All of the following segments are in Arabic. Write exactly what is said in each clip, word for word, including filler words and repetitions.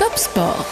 توب سبور.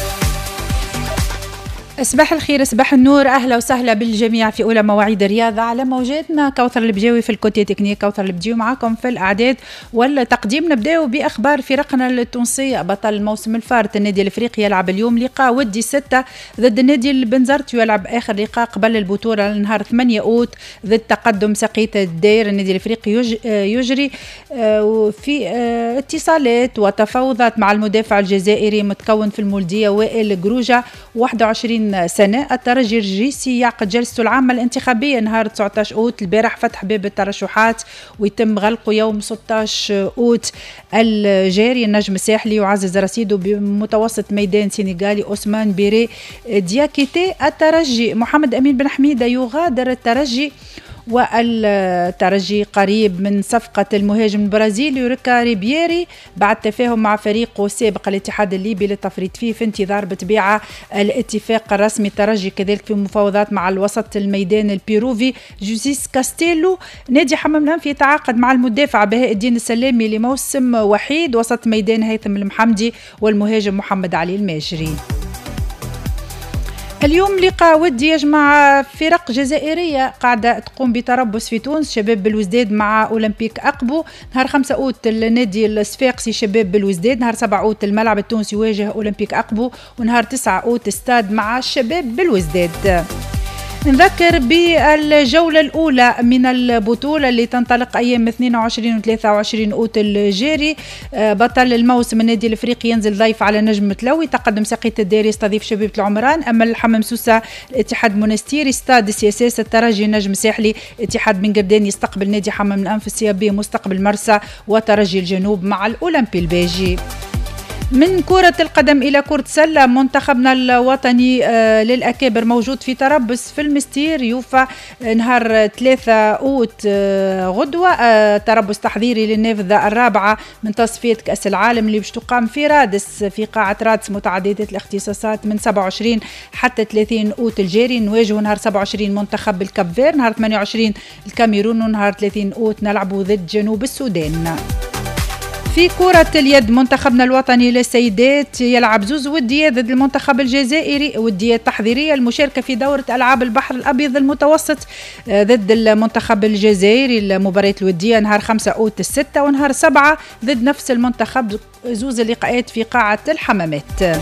صباح الخير، صباح النور، أهلا وسهلا بالجميع في أولى مواعيد الرياضة على موجاتنا. كوثر البجاوي في الكوتي تكنيك، كوثر البجاوي معاكم في الأعداد والتقديم. نبدأ بأخبار فرقنا التونسية. بطل الموسم الفارط النادي الأفريقي يلعب اليوم لقاء ودي ستة ضد النادي البنزرت، يلعب آخر لقاء قبل البطولة نهار ثمانية أوت ضد تقدم سقيت الدير. النادي الأفريقي يجري في اتصالات وتفاوضات مع المدافع الجزائري متكون في المولدية وائل جروجة، واحد وعشرين سنة. الترجي الرجيسي يعقد جلسته العامة الانتخابية نهار تسعة عشر أوت. البارح فتح باب الترشحات ويتم غلقه يوم ستة عشر أوت الجاري. النجم الساحلي يعزز رصيده بمتوسط ميدان سينيغالي أوسمان بيري دياكيتي. الترجي محمد أمين بن حميدة يغادر الترجي، والترجي قريب من صفقة المهاجم البرازيلي يوريكا ريبييري بعد تفاهم مع فريقه السابق الاتحاد الليبي للتفريط فيه في انتظار بطبيعة الاتفاق الرسمي. الترجي كذلك في مفاوضات مع الوسط الميدان البيروفي جوزيس كاستيلو. نادي حمام الأنف يتعاقد مع المدافع بهاء الدين السلامي لموسم وحيد. وسط ميدان هيثم المحمدي والمهاجم محمد علي الماجري. اليوم لقاء ودي يجمع فرق جزائرية قاعدة تقوم بتربص في تونس. شباب بالوزداد مع أولمبيك أقبو نهار خمسة أوت النادي الصفاقسي شباب بالوزداد. نهار سبعة أوت الملعب التونسي يواجه أولمبيك أقبو، ونهار تسعة أوت استاد مع الشباب بالوزداد. نذكر بالجولة الأولى من البطولة اللي تنطلق أيام اثنين وعشرين و ثلاثة وعشرين أوت الجاري. بطل الموسم النادي الأفريقي ينزل ضيف على نجم متلوي. تقدم سقيت الدير يستضيف شبيبة العمران. أما الحمام سوسة الاتحاد منستير. استاد السياساس الترجي النجم الساحلي. اتحاد بن قردان يستقبل نادي حمام الأنف السيابي مستقبل مرسى. وترجي الجنوب مع الأولمبي الباجي. من كرة القدم إلى كرة سلة، منتخبنا الوطني آه للأكابر موجود في تربص في المستير يوفى نهار ثلاثة أوت آه غدوة. آه تربص تحضيري للنافذة الرابعة من تصفيات كأس العالم اللي باش تقام في رادس في قاعة رادس متعددة الاختصاصات من سبعة وعشرين حتى ثلاثين أوت الجاري. نواجه نهار سبعة وعشرين منتخب الكابفير، نهار ثمانية وعشرين الكاميرون، ونهار ثلاثين أوت نلعبوا ضد جنوب السودان. في كرة اليد منتخبنا الوطني للسيدات يلعب زوز وديات ضد المنتخب الجزائري، وديات تحضيرية المشاركة في دورة ألعاب البحر الأبيض المتوسط ضد المنتخب الجزائري. المباريات الودية نهار خمسة أوت الستة، ونهار سبعة ضد نفس المنتخب زوز اللقاءات في قاعة الحمامات.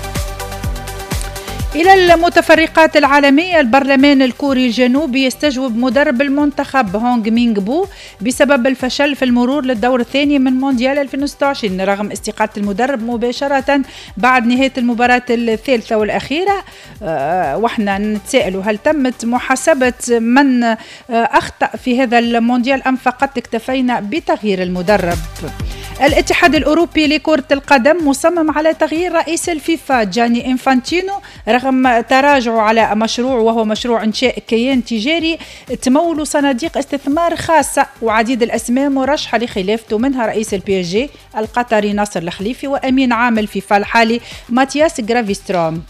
إلى المتفرقات العالمية، البرلمان الكوري الجنوبي يستجوب مدرب المنتخب هونغ مينغ بو بسبب الفشل في المرور للدور الثاني من مونديال ألفين وستة وعشرين رغم استقالة المدرب مباشرة بعد نهاية المباراة الثالثة والأخيرة. أه وإحنا نتساءل هل تمت محاسبة من أه أخطأ في هذا المونديال أم فقط اكتفينا بتغيير المدرب؟ الاتحاد الأوروبي لكرة القدم مصمم على تغيير رئيس الفيفا جاني إنفانتينو رغم تراجعه على مشروع وهو مشروع إنشاء كيان تجاري تمول صناديق استثمار خاصة، وعديد الأسماء مرشحة لخلافته منها رئيس البي اس جي القطري ناصر الخليفي وأمين عام الفيفا الحالي ماتياس غرافيستروم.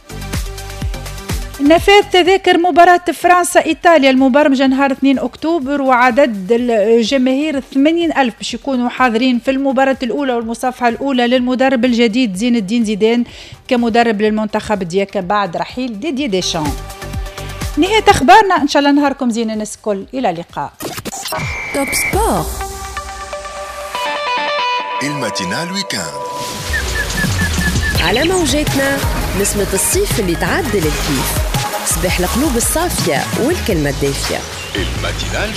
نفاذ تذاكر مباراة فرنسا إيطاليا المبرمجة نهار اثنين أكتوبر، وعدد الجماهير ثمانين ألف باش يكونوا حاضرين في المباراة الأولى والمصافحة الأولى للمدرب الجديد زين الدين زيدان كمدرب للمنتخب دياك بعد رحيل ديدي ديشان. نهاية أخبارنا، إن شاء الله نهاركم زين الناس الكل. إلى اللقاء. توب سبور الماتينال ويكاند على موجاتنا. نسمة الصيف اللي تعدل الكيف، صباح القلوب الصافية والكلمة الدافية. الماتينال